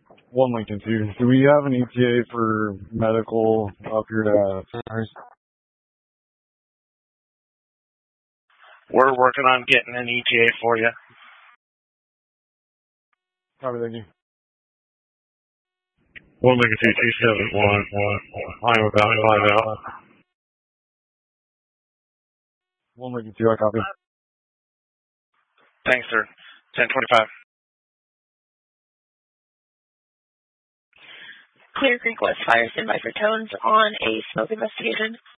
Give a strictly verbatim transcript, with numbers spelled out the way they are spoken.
One Lincoln two. Do we have an E T A for medical up here at Fenris? We're working on getting an E T A for you. Copy, thank you. One Lincoln two, two seven one. I'm about to find out. One Lincoln two, I copy. Thanks, sir. ten twenty-five. Clear Creek West Fire standby for tones on a smoke investigation.